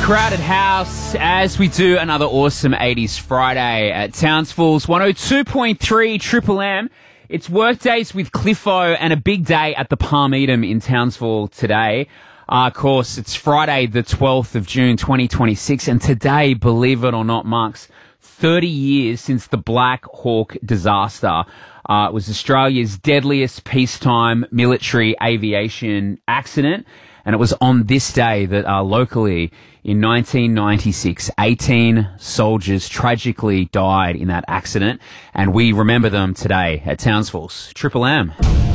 Crowded house as we do another awesome 80s Friday at Townsville's 102.3 Triple M. It's workdays with Cliffo and a big day at the Palm Eden in Townsville today. Of course, it's Friday the 12th of June 2026, and today, believe it or not, marks 30 years since the Black Hawk disaster. It was Australia's deadliest peacetime military aviation accident, and it was on this day that locally in 1996, 18 soldiers tragically died in that accident, and we remember them today at Townsville's Triple M.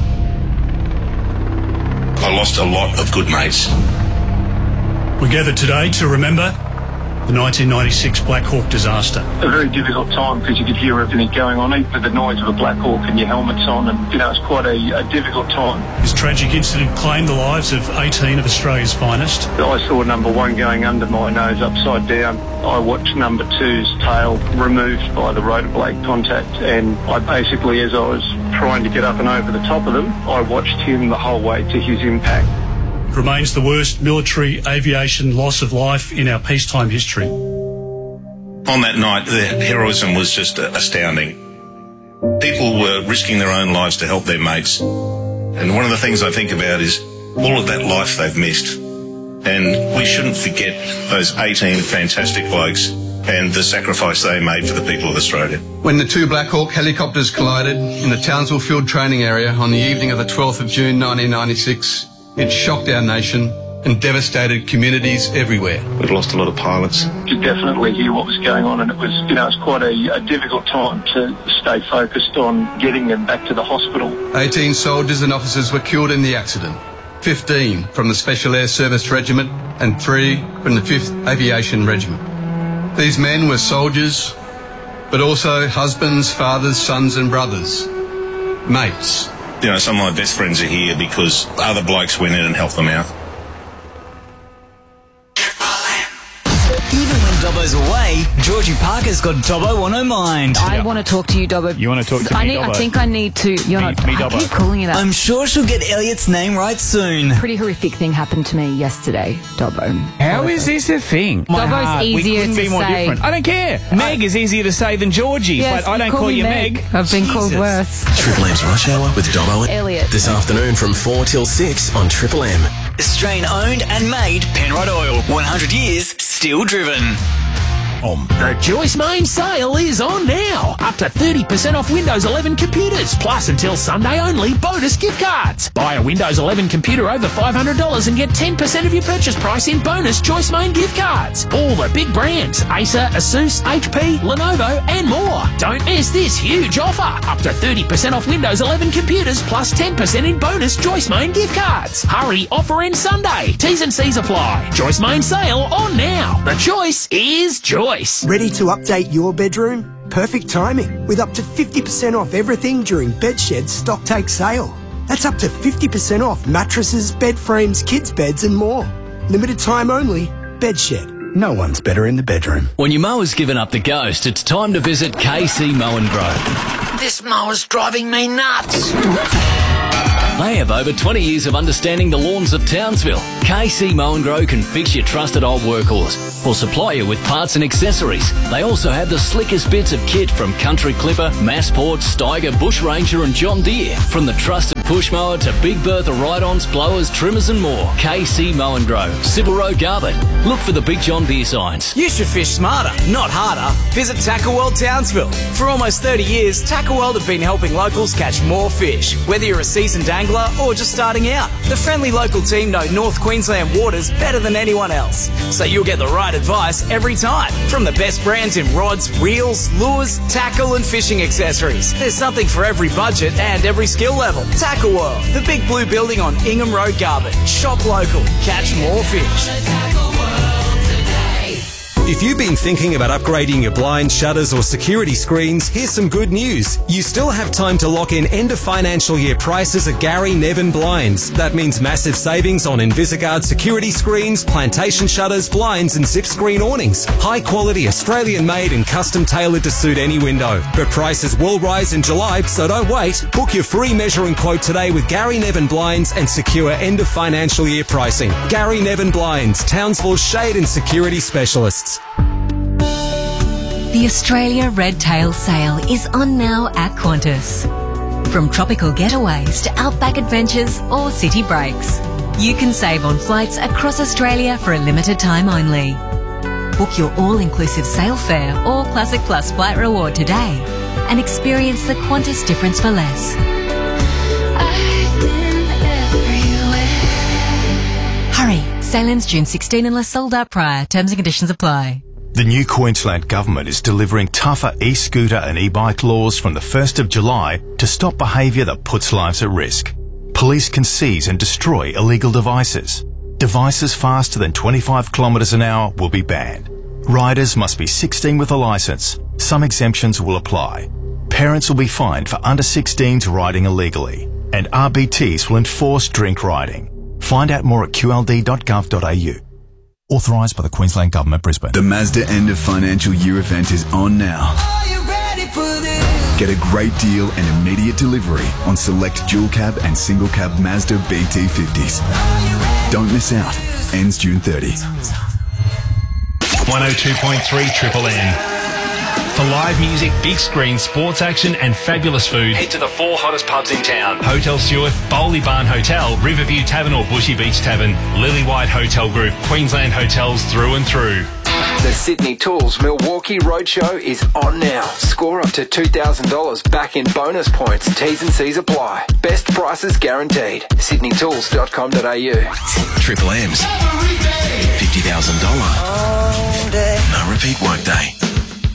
I lost a lot of good mates. We gathered today to remember the 1996 Black Hawk disaster. A very difficult time because you could hear everything going on, even with the noise of a Black Hawk and your helmets on, and it's quite a difficult time. This tragic incident claimed the lives of 18 of Australia's finest. I saw number one going under my nose upside down. I watched number two's tail removed by the rotor blade contact, and I basically, as I was trying to get up and over the top of them, I watched him the whole way to his impact. It remains the worst military aviation loss of life in our peacetime history. On that night, the heroism was just astounding. People were risking their own lives to help their mates. And one of the things I think about is all of that life they've missed. And we shouldn't forget those 18 fantastic blokes and the sacrifice they made for the people of Australia. When the two Black Hawk helicopters collided in the Townsville Field Training Area on the evening of the 12th of June 1996, it shocked our nation and devastated communities everywhere. We've lost a lot of pilots. You could definitely hear what was going on, and it was quite a difficult time to stay focused on getting them back to the hospital. 18 soldiers and officers were killed in the accident. 15 from the Special Air Service Regiment and 3 from the 5th Aviation Regiment. These men were soldiers, but also husbands, fathers, sons and brothers. Mates. Some of my best friends are here because other blokes went in and helped them out. Even when Dobbo's away, Georgie Parker's got Dobbo on her mind. I want to talk to you, Dobbo. You want to talk to me, Dobbo? I think I need to... You're not... Me, I Dobbo. keep calling you that. I'm sure she'll get Elliot's name right soon. Pretty horrific thing happened to me yesterday, Dobbo. How is this a thing? Dobbo's easier we couldn't to be more say. different. I don't care. Meg is easier to say than Georgie, Yes, but I don't call you Meg. I've been called worse. Triple M's Rush Hour with Dobbo and Elliot. this afternoon from 4 till 6 on Triple M. Australian owned and made Penrod Oil. 100 years, still driven. The Joyce Main sale is on now. Up to 30% off Windows 11 computers, plus until Sunday only bonus gift cards. Buy a Windows 11 computer over $500 and get 10% of your purchase price in bonus Joyce Main gift cards. All the big brands, Acer, Asus, HP, Lenovo and more. Don't miss this huge offer. Up to 30% off Windows 11 computers, plus 10% in bonus Joyce Main gift cards. Hurry, offer ends Sunday. T's and C's apply. Joyce Main sale on now. The choice is Joyce. Ready to update your bedroom? Perfect timing, with up to 50% off everything during Bedshed's stock take sale. That's up to 50% off mattresses, bed frames, kids' beds and more. Limited time only. Bedshed. No one's better in the bedroom. When your mower's given up the ghost, it's time to visit KC Mow and Grow. This mower's driving me nuts. They have over 20 years of understanding the lawns of Townsville. KC Mow and Grow can fix your trusted old workhorse or supply you with parts and accessories. They also have the slickest bits of kit from Country Clipper, Massport, Steiger, Bush Ranger and John Deere. From the trusted push mower to Big Bertha ride-ons, blowers, trimmers and more. KC Mow and Grow, Civil Road, Garbutt. Look for the big John Deere signs. You should fish smarter, not harder. Visit Tackle World Townsville. For almost 30 years, Tackle World have been helping locals catch more fish. Whether you're a seasoned angler or just starting out, the friendly local team know North Queensland waters better than anyone else. So you'll get the right advice every time. From the best brands in rods, reels, lures, tackle and fishing accessories. There's something for every budget and every skill level. Tackle World, the big blue building on Ingham Road, Garbutt. Shop local, catch more fish. If If you've been thinking about upgrading your blinds, shutters or security screens, here's some good news. You still have time to lock in end of financial year prices at Gary Nevin Blinds. That means massive savings on Invisigard security screens, plantation shutters, blinds and zip screen awnings. High quality Australian made and custom tailored to suit any window. But prices will rise in July, so don't wait. Book your free measure and quote today with Gary Nevin Blinds and secure end of financial year pricing. Gary Nevin Blinds, Townsville's shade and security specialists. The Australia Red Tail Sale is on now at Qantas. From tropical getaways to outback adventures or city breaks, you can save on flights across Australia for a limited time only. Book your all-inclusive sale fare or Classic Plus flight reward today and experience the Qantas difference for less. Hurry, sail ends June 16 unless sold out prior. Terms and conditions apply. The new Queensland Government is delivering tougher e-scooter and e-bike laws from the 1st of July to stop behaviour that puts lives at risk. Police can seize and destroy illegal devices. Devices faster than 25 kilometres an hour will be banned. Riders must be 16 with a licence. Some exemptions will apply. Parents will be fined for under 16s riding illegally. And RBTs will enforce drink riding. Find out more at qld.gov.au. Authorised by the Queensland Government, Brisbane. The Mazda end of financial year event is on now. Get a great deal and immediate delivery on select dual cab and single cab Mazda BT50s. Don't miss out. Ends June 30. 102.3 Triple M. For live music, big screen, sports action and fabulous food, head to the 4 hottest pubs in town. Hotel Stewart, Bowley Barn Hotel, Riverview Tavern or Bushy Beach Tavern, Lily White Hotel Group, Queensland hotels through and through. The Sydney Tools Milwaukee Roadshow is on now. Score up to $2,000 back in bonus points. T's and C's apply. Best prices guaranteed. sydneytools.com.au. Triple M's $50,000. No repeat workday.